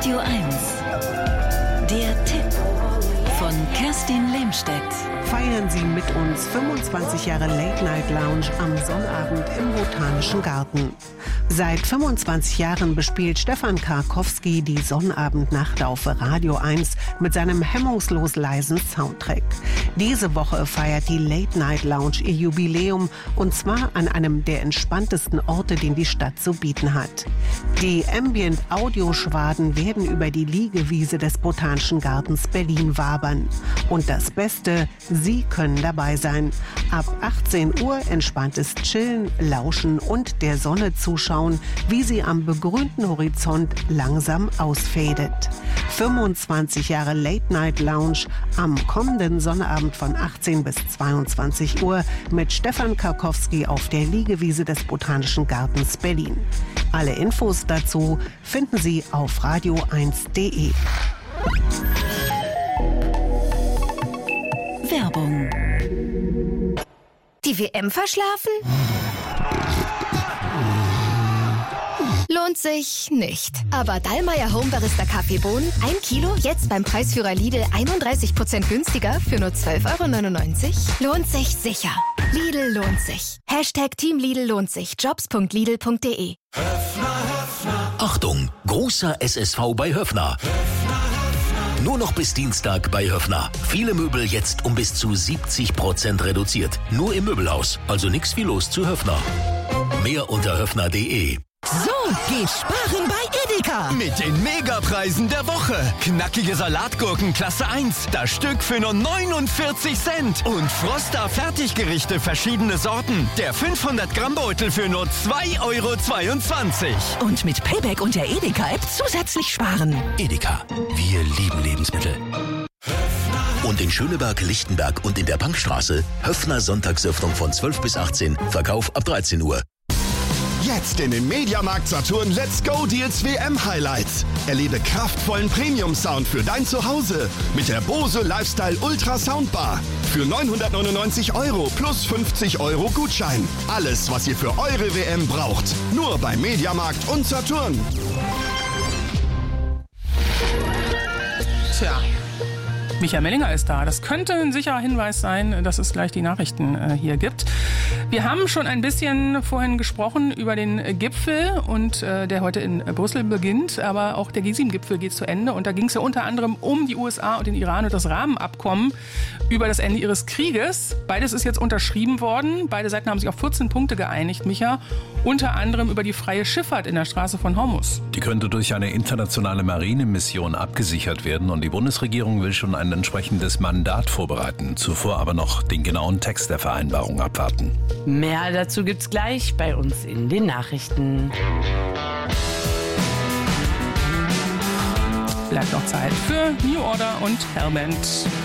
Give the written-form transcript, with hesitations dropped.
Radio 1. Der Tipp von Kerstin Lehmstedt. Feiern Sie mit uns 25 Jahre Late Night Lounge am Sonnabend im Botanischen Garten. Seit 25 Jahren bespielt Stefan Karkowski die Sonnabendnacht auf Radio 1 mit seinem hemmungslos leisen Soundtrack. Diese Woche feiert die Late Night Lounge ihr Jubiläum, und zwar an einem der entspanntesten Orte, den die Stadt zu bieten hat. Die Ambient-Audioschwaden werden über die Liegewiese des Botanischen Gartens Berlin wabern. Und das Beste, Sie können dabei sein. Ab 18 Uhr entspanntes Chillen, Lauschen und der Sonne zuschauen, wie sie am begrünten Horizont langsam ausfadet. 25 Jahre Late Night Lounge am kommenden Sonnabend von 18 bis 22 Uhr mit Stefan Karkowski auf der Liegewiese des Botanischen Gartens Berlin. Alle Infos dazu finden Sie auf radio1.de. Werbung. Die WM verschlafen? Lohnt sich nicht. Aber Dallmayr Home Barista Kaffeebohnen, 1 Kilo, jetzt beim Preisführer Lidl 31% günstiger für nur 12,99 €? Lohnt sich sicher. Lidl lohnt sich. Team Lidl lohnt sich. Jobs.lidl.de. Achtung, großer SSV bei Höffner. Nur noch bis Dienstag bei Höffner. Viele Möbel jetzt um bis zu 70% reduziert. Nur im Möbelhaus. Also nix wie los zu Höffner. Mehr unter höffner.de. So geht Sparen bei Edeka. Mit den Megapreisen der Woche. Knackige Salatgurken Klasse 1. Das Stück für nur 49 Cent. Und Froster Fertiggerichte verschiedene Sorten. Der 500 Gramm Beutel für nur 2,22 €. Und mit Payback und der Edeka-App zusätzlich sparen. Edeka. Wir lieben Lebensmittel. Und in Schöneberg, Lichtenberg und in der Bankstraße Höffner Sonntagsöffnung von 12 bis 18. Verkauf ab 13 Uhr. Jetzt in den Mediamarkt Saturn Let's Go Deals WM Highlights. Erlebe kraftvollen Premium-Sound für dein Zuhause mit der Bose Lifestyle Ultra Soundbar. Für 999 € plus 50 € Gutschein. Alles, was ihr für eure WM braucht. Nur beim Mediamarkt und Saturn. Tja, Michael Mellinger ist da. Das könnte ein sicherer Hinweis sein, dass es gleich die Nachrichten hier gibt. Wir haben schon ein bisschen vorhin gesprochen über den Gipfel, und der heute in Brüssel beginnt. Aber auch der G7-Gipfel geht zu Ende. Und da ging es ja unter anderem um die USA und den Iran und das Rahmenabkommen über das Ende ihres Krieges. Beides ist jetzt unterschrieben worden. Beide Seiten haben sich auf 14 Punkte geeinigt, Micha. Unter anderem über die freie Schifffahrt in der Straße von Hormuz. Die könnte durch eine internationale Marinemission abgesichert werden. Und die Bundesregierung will schon ein entsprechendes Mandat vorbereiten. Zuvor aber noch den genauen Text der Vereinbarung abwarten. Mehr dazu gibt's gleich bei uns in den Nachrichten. Bleibt noch Zeit für New Order und Hellbent.